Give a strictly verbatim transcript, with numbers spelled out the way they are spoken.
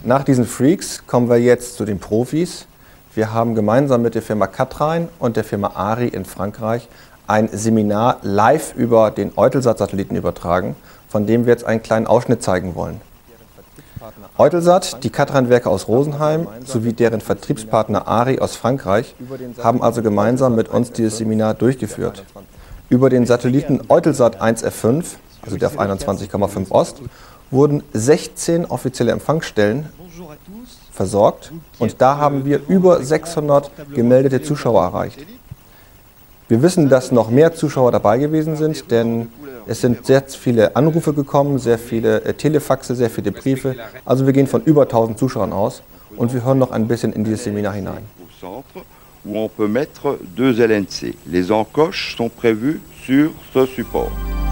Nach diesen Freaks kommen wir jetzt zu den Profis. Wir haben gemeinsam mit der Firma Kathrein und der Firma ARRI in Frankreich ein Seminar live über den Eutelsat-Satelliten übertragen, von dem wir jetzt einen kleinen Ausschnitt zeigen wollen. Eutelsat, die Kathrein-Werke aus Rosenheim sowie deren Vertriebspartner ARRI aus Frankreich haben also gemeinsam mit uns dieses Seminar durchgeführt. Über den Satelliten Eutelsat eins F fünf, also der auf einundzwanzig Komma fünf Ost, wurden sechzehn offizielle Empfangsstellen versorgt und da haben wir über sechshundert gemeldete Zuschauer erreicht. Wir wissen, dass noch mehr Zuschauer dabei gewesen sind, denn es sind sehr viele Anrufe gekommen, sehr viele äh, Telefaxe, sehr viele Briefe. Also wir gehen von über tausend Zuschauern aus und wir hören noch ein bisschen in dieses Seminar hinein. Où on peut mettre deux L N C. Les encoches sont prévues sur ce support.